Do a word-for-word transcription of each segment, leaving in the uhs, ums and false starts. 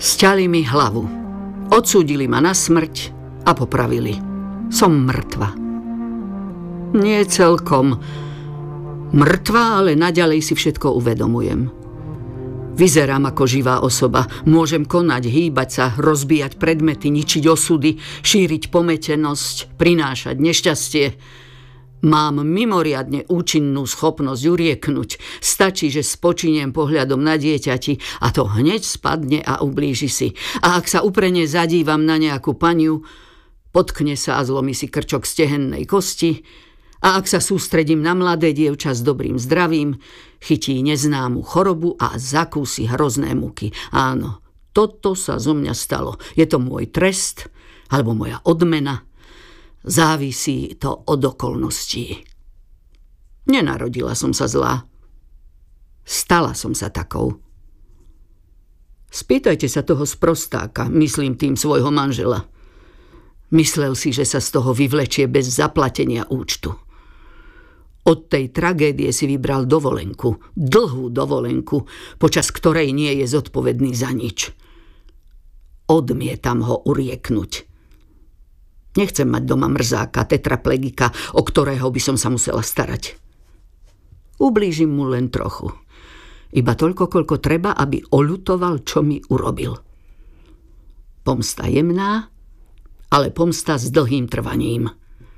Sťali mi hlavu. Odsúdili ma na smrť a popravili. Som mŕtva. Nie celkom mŕtva, ale naďalej si všetko uvedomujem. Vyzerám ako živá osoba. Môžem konať, hýbať sa, rozbíjať predmety, ničiť osudy, šíriť pometenosť, prinášať nešťastie. Mám mimoriadne účinnú schopnosť urieknúť. Stačí, že spočiniem pohľadom na dieťati a to hneď spadne a ublíži si. A ak sa uprene zadívam na nejakú paniu, potkne sa a zlomí si krčok stehennej kosti. A ak sa sústredím na mladé dievča s dobrým zdravím, chytí neznámu chorobu a zakúsi hrozné muky. Áno, toto sa zo mňa stalo. Je to môj trest alebo moja odmena. Závisí to od okolností. Nenarodila som sa zlá. Stala som sa takou. Spýtajte sa toho sprostáka, myslím tým svojho manžela. Myslel si, že sa z toho vyvlečie bez zaplatenia účtu. Od tej tragédie si vybral dovolenku, dlhú dovolenku, počas ktorej nie je zodpovedný za nič. Odmietam ho urieknúť. Nechcem mať doma mrzáka, tetraplegika, o ktorého by som sa musela starať. Ublížim mu len trochu. Iba toľko, koľko treba, aby oľutoval, čo mi urobil. Pomsta jemná, ale pomsta s dlhým trvaním.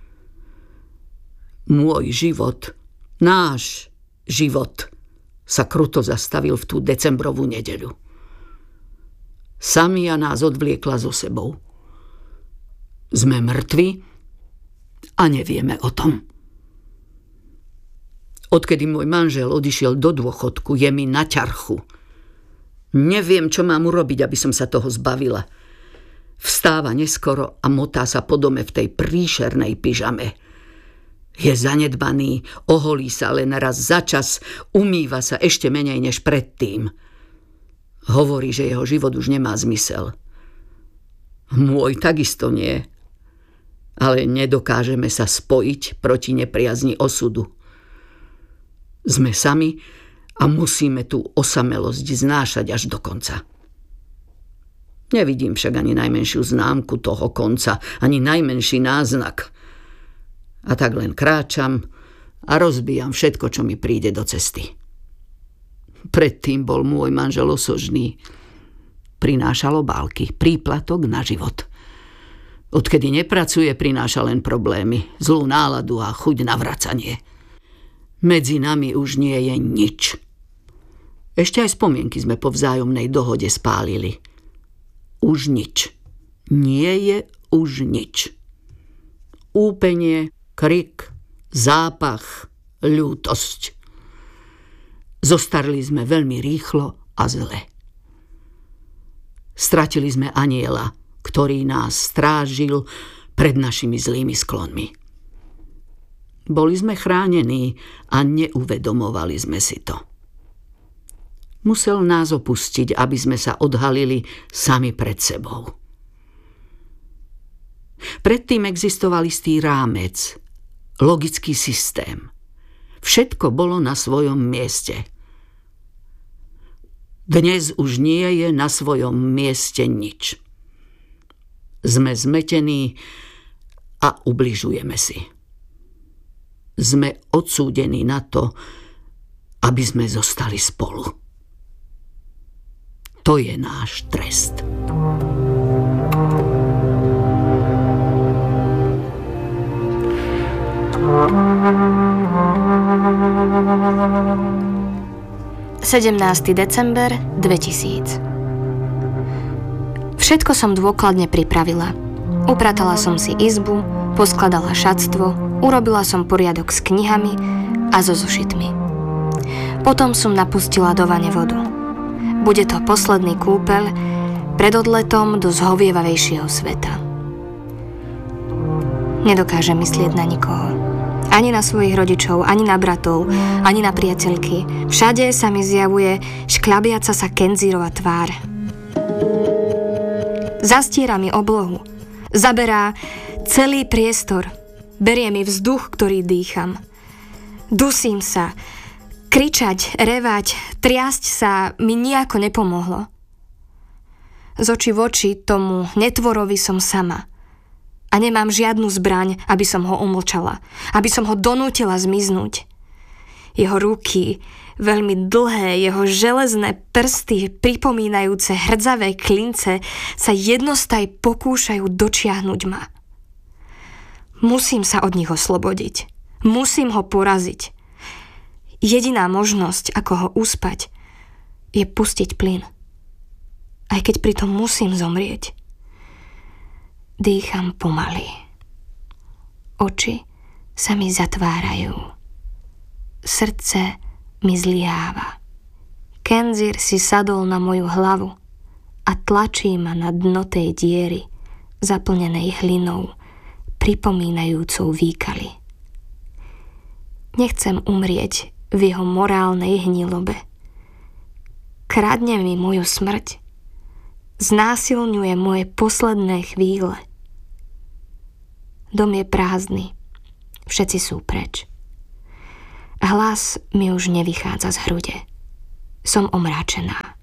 Môj život, náš život sa kruto zastavil v tú decembrovú nedeľu. Samia nás odvliekla so sebou. Sme mŕtvi a nevieme o tom. Odkedy môj manžel odišiel do dôchodku, je mi na ťarchu. Neviem, čo mám urobiť, aby som sa toho zbavila. Vstáva neskoro a motá sa po dome v tej príšernej pyžame. Je zanedbaný, oholí sa len raz za čas, umýva sa ešte menej než predtým. Hovorí, že jeho život už nemá zmysel. Môj takisto nie. Ale nedokážeme sa spojiť proti nepriazni osudu. Sme sami a musíme tú osamelosť znášať až do konca. Nevidím však ani najmenšiu známku toho konca, ani najmenší náznak. A tak len kráčam a rozbijam všetko, čo mi príde do cesty. Predtým bol môj manžel osožný. Prinášal obálky, príplatok na život. Odkedy nepracuje, prináša len problémy, zlú náladu a chuť na vracanie. Medzi nami už nie je nič. Ešte aj spomienky sme po vzájomnej dohode spálili. Už nič. Nie je už nič. Úpenie, krik, zápach, ľútosť. Zostarli sme veľmi rýchlo a zle. Stratili sme anjela, ktorý nás strážil pred našimi zlými sklonmi. Boli sme chránení a neuvedomovali sme si to. Musel nás opustiť, aby sme sa odhalili sami pred sebou. Predtým existoval istý rámec, logický systém. Všetko bolo na svojom mieste. Dnes už nie je na svojom mieste nič. Sme zmetení a ubližujeme si. Sme odsúdení na to, aby sme zostali spolu. To je náš trest. sedemnásteho december dvetisíc. Všetko som dôkladne pripravila. Upratala som si izbu, poskladala šatstvo, urobila som poriadok s knihami a so zošitmi. Potom som napustila do vane vodu. Bude to posledný kúpeľ pred odletom do zhovievavejšieho sveta. Nedokážem myslieť na nikoho. Ani na svojich rodičov, ani na bratov, ani na priateľky. Všade sa mi zjavuje šklabiaca sa Kenzírova tvár. Zastiera mi oblohu. Zaberá celý priestor. Berie mi vzduch, ktorý dýcham. Dusím sa. Kričať, revať, triasť sa mi nijako nepomohlo. Z očí v oči tomu netvorovi som sama. A nemám žiadnu zbraň, aby som ho umlčala, aby som ho donútila zmiznúť. Jeho ruky, veľmi dlhé, jeho železné prsty, pripomínajúce hrdzavé klince, sa jednostaj pokúšajú dočiahnuť ma. Musím sa od nich oslobodiť. Musím ho poraziť. Jediná možnosť, ako ho uspať, je pustiť plyn. Aj keď pritom musím zomrieť. Dýcham pomaly. Oči sa mi zatvárajú. Srdce mi zlyháva. Kenzir si sadol na moju hlavu a tlačí ma na dno tej diery, zaplnenej hlinou, pripomínajúcou výkaly. Nechcem umrieť v jeho morálnej hnilobe. Kradne mi moju smrť. Znásilňuje moje posledné chvíle. Dom je prázdny. Všetci sú preč. Hlas mi už nevychádza z hrude. Som omráčená.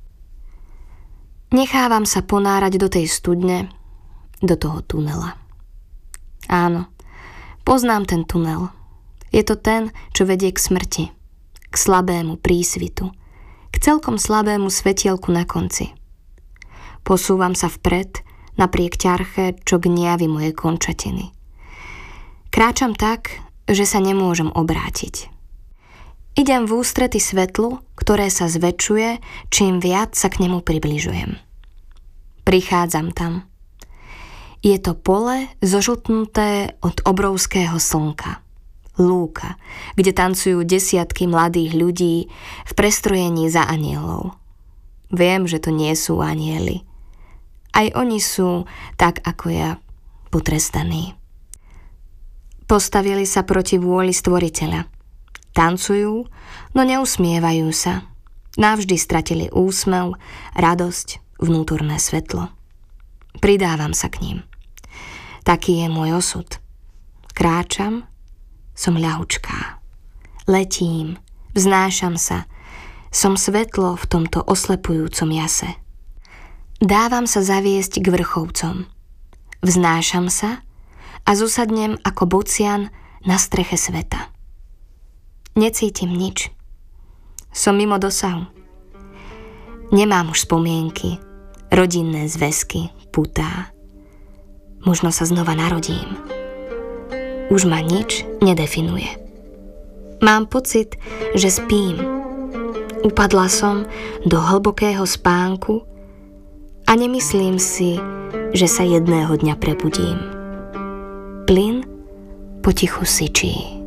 Nechávam sa ponárať do tej studne, do toho tunela. Áno, poznám ten tunel. Je to ten, čo vedie k smrti, k slabému prísvitu, k celkom slabému svetielku na konci. Posúvam sa vpred, napriek ťarche, čo gniavi moje končatiny. Kráčam tak, že sa nemôžem obrátiť. Idem v ústrety svetlu, ktoré sa zväčšuje, čím viac sa k nemu približujem. Prichádzam tam. Je to pole zožltnuté od obrovského slnka. Lúka, kde tancujú desiatky mladých ľudí v prestrojení za anielov. Viem, že to nie sú anieli. Aj oni sú, tak ako ja, potrestaní. Postavili sa proti vôli Stvoriteľa. Tancujú, no neusmievajú sa. Navždy stratili úsmev, radosť, vnútorné svetlo. Pridávam sa k ním. Taký je môj osud. Kráčam, som ľahučká. Letím, vznášam sa. Som svetlo v tomto oslepujúcom jase. Dávam sa zaviesť k vrchovcom. Vznášam sa a zosadnem ako bocian na streche sveta. Necítim nič. Som mimo dosahu. Nemám už spomienky, rodinné zväzky, putá. Možno sa znova narodím. Už ma nič nedefinuje. Mám pocit, že spím. Upadla som do hlbokého spánku a nemyslím si, že sa jedného dňa prebudím. Plyn potichu syčí.